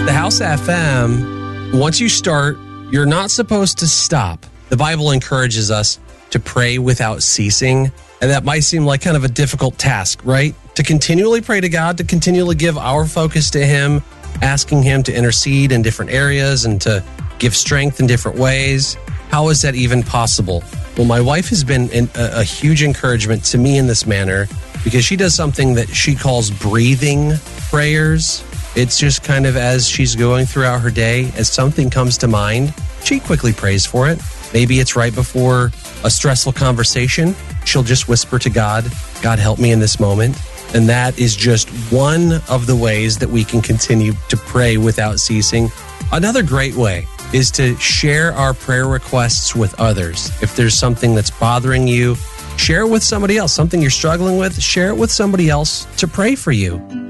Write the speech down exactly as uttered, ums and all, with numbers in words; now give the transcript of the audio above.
The House F M, once you start, you're not supposed to stop. The Bible encourages us to pray without ceasing, and that might seem like kind of a difficult task, right? To continually pray to God, to continually give our focus to Him, asking Him to intercede in different areas and to give strength in different ways. How is that even possible? Well, my wife has been in a, a huge encouragement to me in this manner because she does something that she calls breathing prayers. It's just kind of as she's going throughout her day, as something comes to mind, she quickly prays for it. Maybe it's right before a stressful conversation. She'll just whisper to God, God, help me in this moment. And that is just one of the ways that we can continue to pray without ceasing. Another great way is to share our prayer requests with others. If there's something that's bothering you, share it with somebody else. Something you're struggling with, share it with somebody else to pray for you.